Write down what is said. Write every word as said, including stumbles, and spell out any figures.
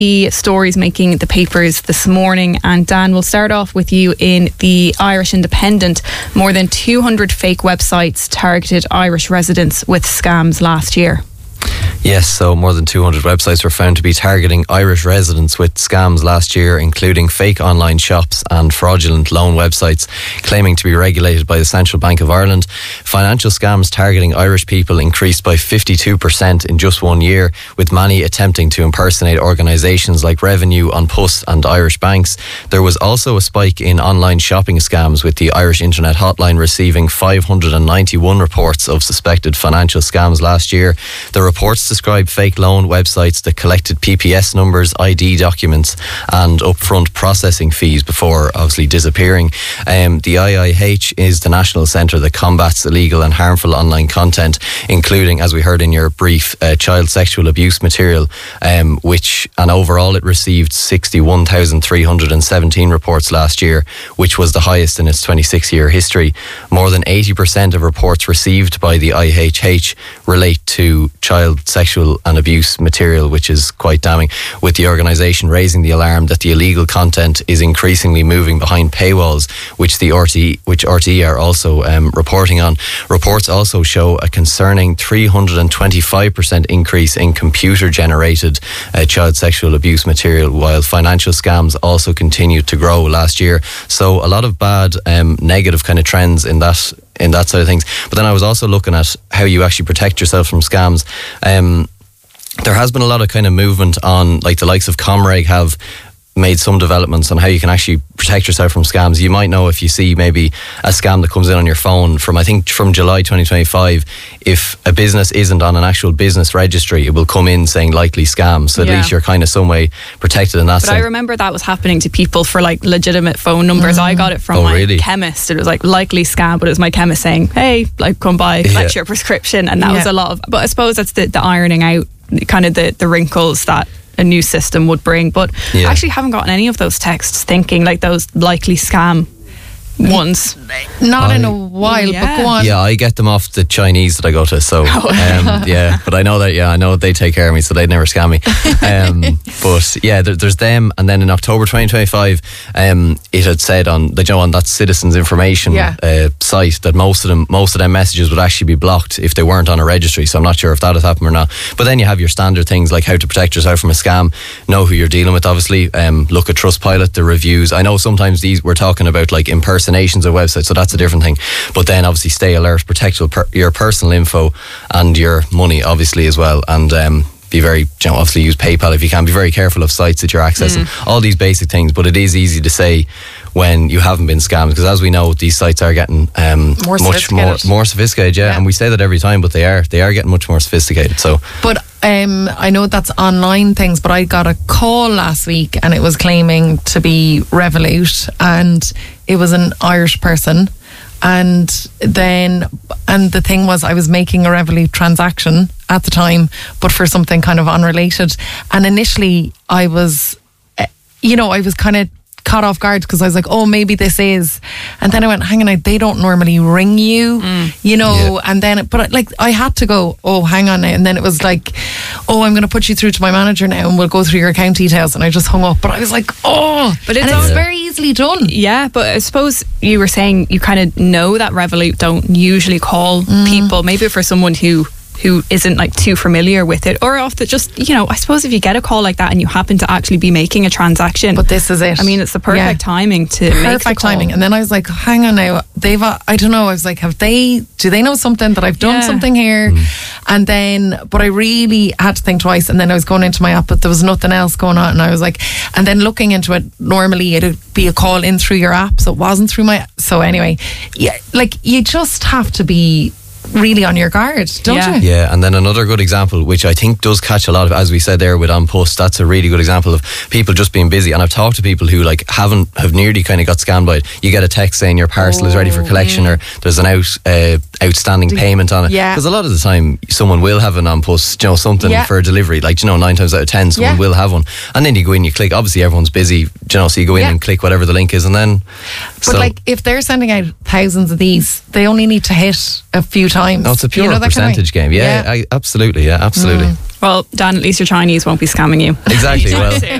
stories making the papers this morning. And Dan, we'll start off with you in the Irish Independent. More than two hundred fake websites targeted Irish residents with scams last year. Yes, so more than two hundred websites were found to be targeting Irish residents with scams last year, including fake online shops and fraudulent loan websites claiming to be regulated by the Central Bank of Ireland. Financial scams targeting Irish people increased by fifty-two percent in just one year, with many attempting to impersonate organisations like Revenue, An Post and Irish banks. There was also a spike in online shopping scams, with the Irish Internet Hotline receiving five hundred ninety-one reports of suspected financial scams last year. The reports describe fake loan websites that collected P P S numbers, I D documents and upfront processing fees before obviously disappearing. Um, the I I H is the national centre that combats illegal and harmful online content, including, as we heard in your brief, uh, child sexual abuse material, um, which, and overall it received sixty-one thousand three hundred seventeen reports last year, which was the highest in its twenty-six year history. More than eighty percent of reports received by the I I H relate to child sexual sexual and abuse material, which is quite damning, with the organisation raising the alarm that the illegal content is increasingly moving behind paywalls, which the R T E, which R T E are also um, reporting on. Reports also show a concerning three hundred twenty-five percent increase in computer-generated uh, child sexual abuse material, while financial scams also continued to grow last year. So a lot of bad, um, negative kind of trends in that in that side of things. But then I was also looking at how you actually protect yourself from scams. Um, there has been a lot of kind of movement on, like the likes of Comreg have made some developments on how you can actually protect yourself from scams. You might know if you see maybe a scam that comes in on your phone from, I think from July twenty twenty-five, if a business isn't on an actual business registry, it will come in saying likely scam. So at yeah. least you're kind of some way protected in that But sense. I remember that was happening to people for like legitimate phone numbers. Mm. I got it from oh, my really? chemist. It was like likely scam, but it was my chemist saying, hey, like come by, collect yeah. your prescription. And that yeah. was a lot of, but I suppose that's the, the ironing out kind of the, the wrinkles that a new system would bring. But yeah. I actually haven't gotten any of those texts thinking like those likely scam ones. Not I, in a while, yeah. but go on. Yeah, I get them off the Chinese that I go to. So, um, yeah, but I know that, yeah, I know they take care of me, so they'd never scam me. Um, but yeah, there, there's them. And then in October twenty twenty-five, um, it had said on the, you know, on that Citizens Information yeah. uh, site that most of them, most of them messages would actually be blocked if they weren't on a registry. So I'm not sure if that has happened or not. But then you have your standard things like how to protect yourself from a scam, know who you're dealing with, obviously. Um, look at Trustpilot, the reviews. I know sometimes these, we're talking about like impersonations of websites, so that's a different thing. But then obviously stay alert, protect your, per- your personal info and your money obviously as well, and um, be very, you know, obviously use PayPal if you can. Be very careful of sites that you're accessing. Mm. All these basic things, but it is easy to say when you haven't been scammed, because as we know, these sites are getting um, more much more more sophisticated. Yeah, yeah, and we say that every time, but they are they are getting much more sophisticated. So, but um, I know that's online things, but I got a call last week and it was claiming to be Revolut, and it was an Irish person. And then, and the thing was, I was making a Revolut transaction at the time, but for something kind of unrelated. And initially, I was, you know, I was kind of caught off guard because I was like, oh, maybe this is. And then I went, hang on, they don't normally ring you, mm. you know. Yeah. And then, but like, I had to go, oh, hang on now. And then it was like, oh, I'm going to put you through to my manager now and we'll go through your account details. And I just hung up. But I was like, oh, but it's, and it's very easily done. Yeah, but I suppose you were saying you kind of know that Revolut don't usually call mm. people, maybe for someone who who isn't like too familiar with it, or off the just, you know, I suppose if you get a call like that and you happen to actually be making a transaction, but this is it, I mean, it's the perfect yeah. timing to perfect make the call. timing. And then I was like, hang on now, they've uh, I don't know, I was like, have they do they know something that I've done yeah. something here? Mm. And then, but I really had to think twice. And then I was going into my app, but there was nothing else going on, and I was like, and then looking into it, normally it'd be a call in through your app, so it wasn't through my. So anyway, yeah, like you just have to be really on your guard, don't yeah. you? Yeah, and then another good example, which I think does catch a lot of, as we said there with An Post, that's a really good example of people just being busy. And I've talked to people who like haven't, have nearly kind of got scammed by it. You get a text saying your parcel oh, is ready for collection, mm. or there's an out uh, outstanding Do, payment on it. Yeah. Because a lot of the time someone will have an An Post, you know, something yeah. for a delivery, like, you know, nine times out of ten someone yeah. will have one. And then you go in, you click, obviously everyone's busy, you know, so you go in yeah. and click whatever the link is, and then but so, like if they're sending out thousands of these, they only need to hit a few times. No, it's a pure you know, percentage kind of game. Yeah, yeah. I, absolutely. Yeah, absolutely. Mm. Well, Dan, at least your Chinese won't be scamming you. Exactly. Well,